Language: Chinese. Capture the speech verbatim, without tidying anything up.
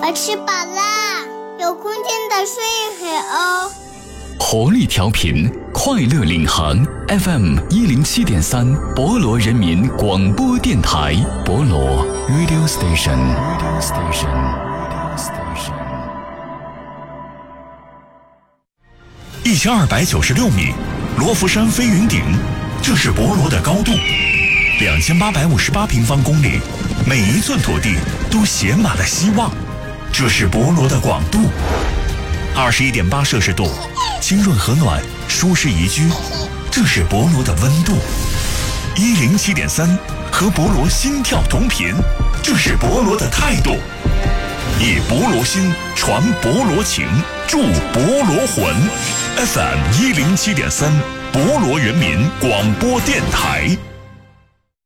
我吃饱啦，有空间的睡一会哦。 活力调频，快乐领航 F M 一零七点三，博罗人民广播电台，博罗 Radio Station。Radio Station。Radio Station。 一千二百九十六米，罗浮山飞云顶，这是博罗的高度。两千八百五十八平方公里，每一寸土地都写满了希望。这是博罗的广度，二十一点八摄氏度，清润和暖，舒适宜居。这是博罗的温度，一零七点三，和博罗心跳同频。这是博罗的态度，以博罗心传博罗情，助博罗魂。F M 一零七点三，博罗人民广播电台。